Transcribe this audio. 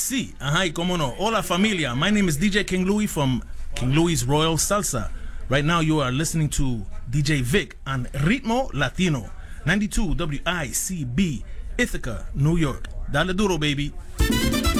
Sí, ajá, y cómo no. Hola familia, my name is DJ King Louis from King Louis Royal Salsa. Right now you are listening to DJ Vic on Ritmo Latino, 92 WICB, Ithaca, New York. Dale duro, baby.